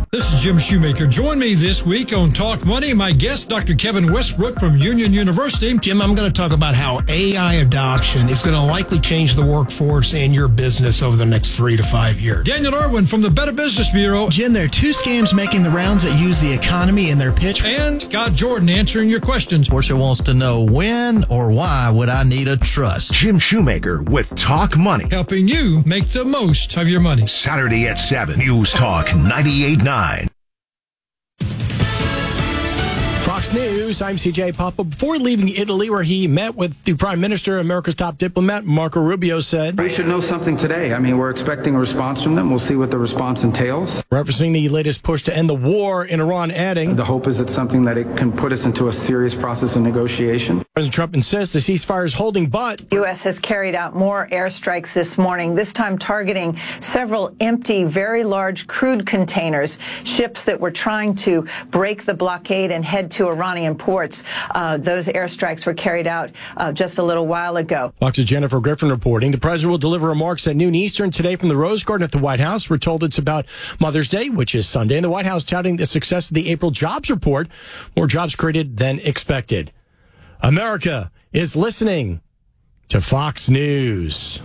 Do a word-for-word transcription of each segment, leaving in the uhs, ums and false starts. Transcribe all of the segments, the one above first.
This is Jim Shoemaker. Join me this week on Talk Money. My guest, Doctor Kevin Westbrook from Union University. Jim, I'm going to talk about how A I adoption is going to likely change the workforce and your business over the next three to five years. Daniel Irwin from the Better Business Bureau. Jim, there are two scams making the rounds that use the economy in their pitch. And Scott Jordan answering your questions. Portia wants to know when or why would I need a trust? Jim Shoemaker with Talk Money. Helping you make the most of your money. Saturday at seven. News Talk ninety-eight point nine. Fox News, I'm C J Papa. Before leaving Italy, where he met with the Prime Minister, America's top diplomat, Marco Rubio, said, "We should know something today. I mean, we're expecting a response from them. We'll see what the response entails." Referencing the latest push to end the war in Iran, adding, "The hope is it's something that it can put us into a serious process of negotiation." President Trump insists the ceasefire is holding, but U S has carried out more airstrikes this morning, this time targeting several empty, very large crude containers, ships that were trying to break the blockade and head to Iranian ports. Uh, those airstrikes were carried out uh, just a little while ago. Fox's Jennifer Griffin reporting. The president will deliver remarks at noon Eastern today from the Rose Garden at the White House. We're told it's about Mother's Day, which is Sunday, and the White House touting the success of the April jobs report. More jobs created than expected. America is listening to Fox News.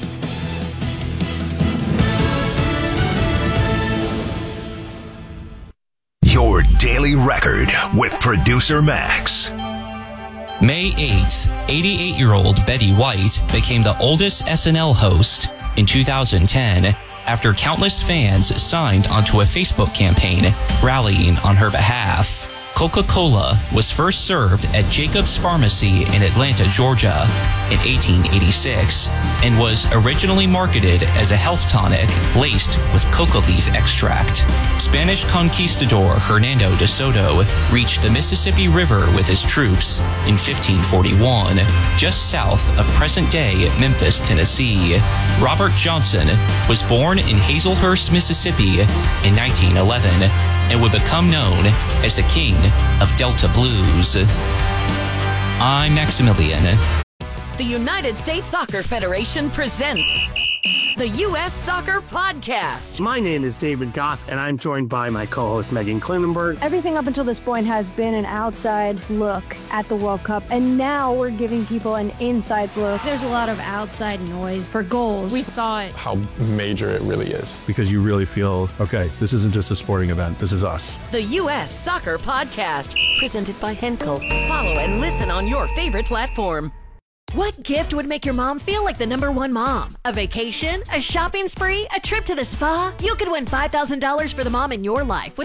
Your daily record with producer Max. May eighth, eighty-eight-year-old Betty White became the oldest S N L host in two thousand ten after countless fans signed onto a Facebook campaign rallying on her behalf. Coca-Cola was first served at Jacob's Pharmacy in Atlanta, Georgia in eighteen eighty-six and was originally marketed as a health tonic laced with coca leaf extract. Spanish conquistador Hernando de Soto reached the Mississippi River with his troops in fifteen forty-one, just south of present-day Memphis, Tennessee. Robert Johnson was born in Hazelhurst, Mississippi in nineteen eleven and would become known as the King of Delta Blues. I'm Maximilian. The United States Soccer Federation presents the U S Soccer Podcast. My name is David Goss, and I'm joined by my co-host Megan Klinenberg. Everything up until this point has been an outside look at the World Cup, and now we're giving people an inside look. There's a lot of outside noise for goals. We thought how major it really is. Because you really feel, okay, this isn't just a sporting event, this is us. The U S Soccer Podcast, presented by Henkel. Follow and listen on your favorite platform. What gift would make your mom feel like the number one mom? A vacation? A shopping spree? A trip to the spa? You could win five thousand dollars for the mom in your life with